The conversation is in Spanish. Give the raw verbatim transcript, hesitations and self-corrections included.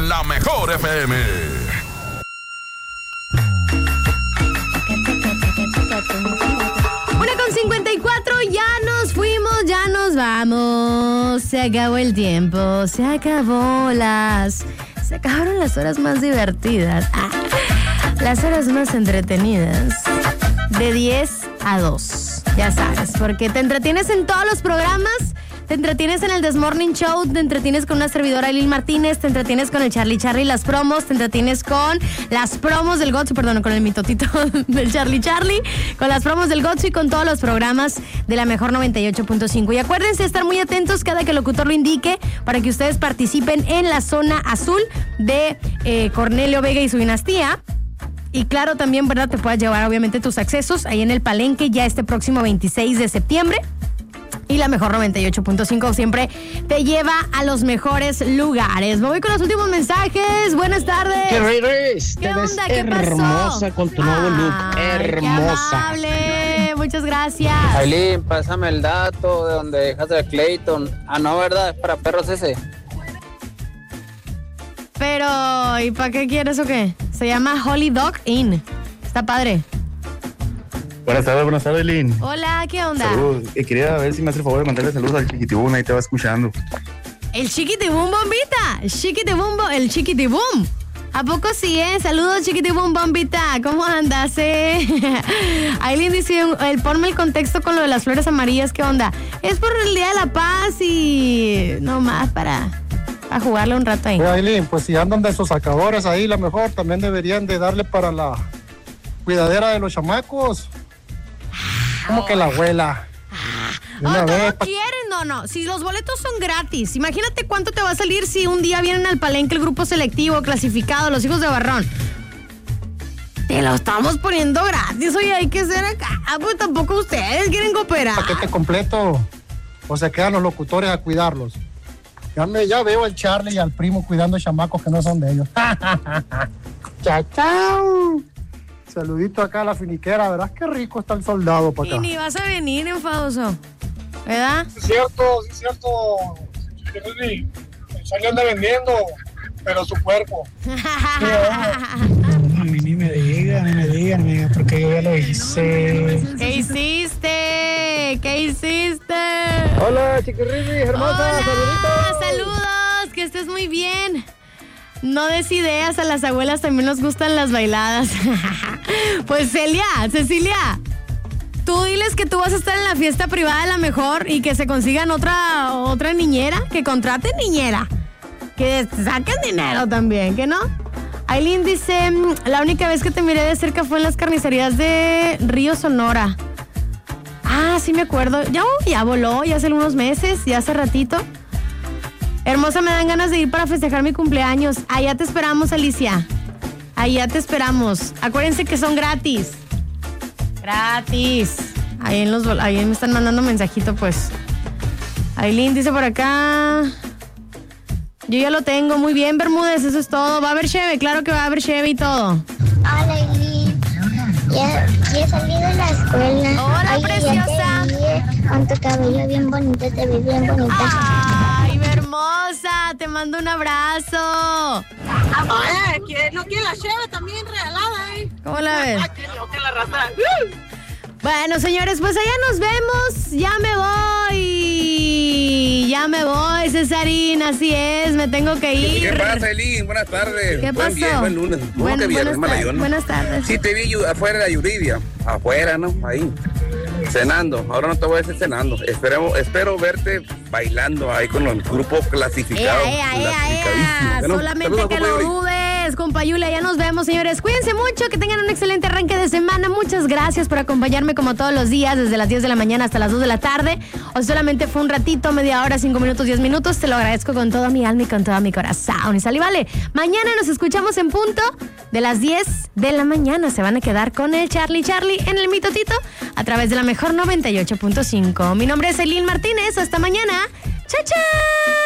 con la mejor F M. Una con cincuenta y cuatro, ya nos fuimos, ya nos vamos. Se acabó el tiempo, se acabó las... Se acabaron las horas más divertidas. Ah, las horas más entretenidas. De diez a dos, ya sabes, porque te entretienes en todos los programas. Te entretienes en el This Morning Show, te entretienes con una servidora Aileen Martínez, te entretienes con el Charlie Charlie, las promos, te entretienes con las promos del Gotsu, perdón, con el mitotito del Charlie Charlie, con las promos del Gotsu y con todos los programas de la mejor noventa y ocho punto cinco. Y acuérdense de estar muy atentos cada que el locutor lo indique para que ustedes participen en la zona azul de eh, Cornelio Vega y su dinastía. Y claro, también, ¿verdad? Te puedas llevar obviamente tus accesos ahí en el Palenque ya este próximo veintiséis de septiembre. Y la mejor noventa y ocho punto cinco siempre te lleva a los mejores lugares. Me voy con los últimos mensajes. Buenas tardes. ¿Qué Reyes? ¿Qué Te onda? ves ¿Qué pasó? hermosa con tu nuevo Ah, look. Hermosa. Qué amable. Muchas gracias. Aileen, pásame el dato de donde dejaste el Clayton. Ah, no, ¿verdad? Es para perros ese. Pero, ¿y para qué quieres o qué? Se llama Holy Dog Inn. Está padre. Buenas tardes, buenas tardes, Lynn. Hola, ¿qué onda? Saludos. Eh, quería ver si me hace el favor de mandarle saludos al Chiquitibum, ahí te va escuchando. El Chiquitibum Bombita. Chiquitibum, el Chiquitibum. ¿A poco sí, eh? Saludos, Chiquitibum Bombita. ¿Cómo andas, eh? Aileen dice, el, ponme el contexto con lo de las flores amarillas, ¿qué onda? Es por el Día de la Paz y no más para, para jugarle un rato ahí. Oye, Aileen, pues si andan de esos sacadores ahí, la mejor también deberían de darle para la cuidadera de los chamacos. Como que la abuela. Oh, Una ¿cómo vez, pa- quieren? No, no. Si los boletos son gratis, imagínate cuánto te va a salir si un día vienen al Palenque el grupo selectivo, clasificado, los hijos de Barrón. Te lo estamos poniendo gratis, oye, hay que ser acá. Ah, pues tampoco ustedes quieren cooperar. paquete completo. O se quedan los locutores a cuidarlos. Ya, me, ya veo al Charlie y al primo cuidando chamacos que no son de ellos. Chao, chao. Saludito acá a la finiquera, verás qué rico está el soldado para Y acá. ni vas a venir, enfadoso. ¿Verdad? Es cierto, sí es cierto. Charlie anda vendiendo, pero su cuerpo. A mí ni me digan, ni me digan, ni- porque yo ya lo hice. ¿Qué hiciste? ¿Qué hiciste? Hola, chiquirribi, hermosa, Hola, saluditos. saludos, que estés muy bien. No des ideas, a las abuelas también nos gustan las bailadas. Pues Celia, Cecilia, tú diles que tú vas a estar en la fiesta privada de la mejor y que se consigan otra, otra niñera, que contraten niñera, que saquen dinero también, ¿que no? Aileen dice, la única vez que te miré de cerca fue en las carnicerías de Río Sonora. Ah, sí me acuerdo, ya, ya voló, ya hace unos meses, ya hace ratito. Hermosa, me dan ganas de ir para festejar mi cumpleaños. Allá te esperamos, Alicia. Allá te esperamos. Acuérdense que son gratis. Gratis. Ahí, en los, ahí me están mandando mensajito, pues. Aileen dice por acá. Yo ya lo tengo. Muy bien, Bermúdez, eso es todo. Va a haber cheve, claro que va a haber cheve y todo. Hola, Aileen. Ya, ya he salido de la escuela. Hola, Oye, preciosa. Ya te vi con tu cabello bien bonito, te ves bien bonita. Ay, hermosa, te mando un abrazo. Hola, ¿no quiere la cheve también regalada, eh? ¿Cómo la ves? Ah, que lo que la raza. Bueno, señores, pues allá nos vemos. Ya me voy. Ya me voy, Cesarín. Así es, me tengo que ir. ¿Qué pasa, Elín? Buenas tardes. ¿Qué Buen pasó? día, buen lunes. ¿Cómo Buen- que viernes? buenas, Mala tar- yo, ¿no? buenas tardes. Sí, te vi yu- afuera de la Yuridia. Afuera, ¿no? Ahí. Cenando. Ahora no te voy a decir cenando. Espero, espero verte bailando ahí con los grupos clasificados. Ea, ea, ea, ea. clasificadísimos. Bueno, Solamente saludos, que compa lo Yuri. dudes, compa Yulia. Ya nos vemos, señores. Cuídense mucho, que tengan un excelente arranque de semana. Muchas gracias por acompañarme como todos los días, desde las diez de la mañana hasta las dos de la tarde. O solamente fue un ratito, media hora, cinco minutos, diez minutos. Te lo agradezco con toda mi alma y con todo mi corazón. Y sal y vale. Mañana nos escuchamos en punto de las diez de la mañana. Se van a quedar con el Charlie Charlie en el mitotito a través de la mejor noventa y ocho punto cinco. Mi nombre es Aileen Martínez. Hasta mañana. ¡Chao, chao!